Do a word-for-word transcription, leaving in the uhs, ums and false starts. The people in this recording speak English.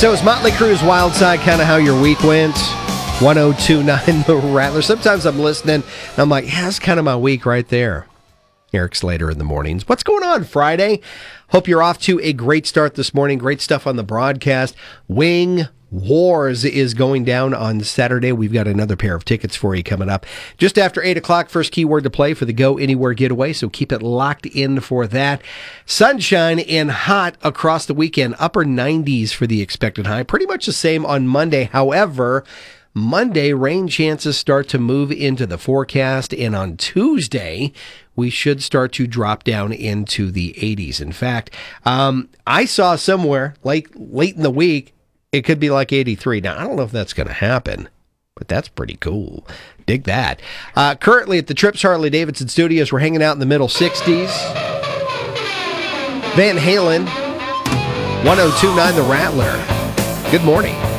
So is Motley Crue's Wild Side kind of how your week went? one oh two point nine The Rattler. Sometimes I'm listening, and I'm like, yeah, that's kind of my week right there. Eric Slater in the mornings. What's going on Friday? Hope you're off to a great start this morning. Great stuff on the broadcast. Wing Wars is going down on Saturday. We've got another pair of tickets for you coming up just after eight o'clock. First keyword to play for the Go Anywhere getaway, so keep it locked in for that. Sunshine and hot across the weekend. Upper nineties for the expected high. Pretty much the same on Monday. However, Monday, rain chances start to move into the forecast, and on Tuesday, we should start to drop down into the eighties. In fact, um, I saw somewhere like late in the week, it could be like eighty-three. Now, I don't know if that's going to happen, but that's pretty cool. Dig that. Uh, currently at the Trips Harley-Davidson Studios, we're hanging out in the middle sixties. Van Halen, one oh two point nine The Rattler. Good morning.